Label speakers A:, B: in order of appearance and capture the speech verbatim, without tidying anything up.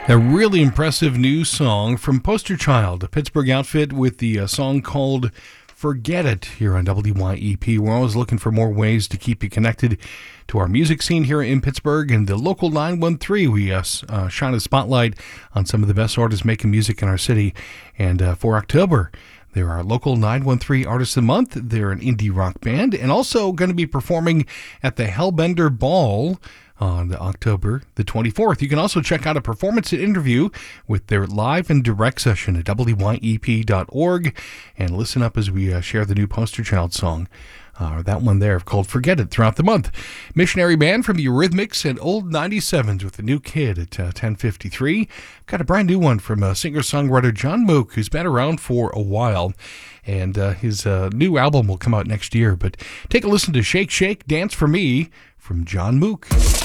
A: A really impressive new song from Poster Child, a Pittsburgh outfit with the uh, song called Forget It here on W Y E P. We're always looking for more ways to keep you connected to our music scene here in Pittsburgh, and the local nine one three. We uh, uh, shine a spotlight on some of the best artists making music in our city. And uh, for October, they're our local nine one three Artists of the Month. They're an indie rock band and also going to be performing at the Hellbender Ball on October the twenty-fourth. You can also check out a performance and interview with their live and direct session at W Y E P dot org and listen up as we uh, share the new Poster Child song. Uh, that one there called Forget It throughout the month. Missionary Band from the Eurythmics and Old ninety-sevens with a new kid at uh, ten fifty-three. Got a brand new one from uh, singer-songwriter John Mook, who's been around for a while. And uh, his uh, new album will come out next year. But take a listen to Shake, Shake, Dance for Me from John Mook.